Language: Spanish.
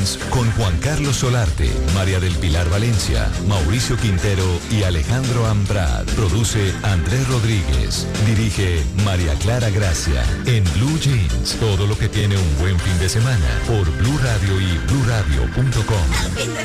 Jeans con Juan Carlos Solarte, María del Pilar Valencia, Mauricio Quintero y Alejandro Ambrad. Produce Andrés Rodríguez. Dirige María Clara Gracia. En Blue Jeans, todo lo que tiene un buen fin de semana por Blue Radio y BlueRadio.com.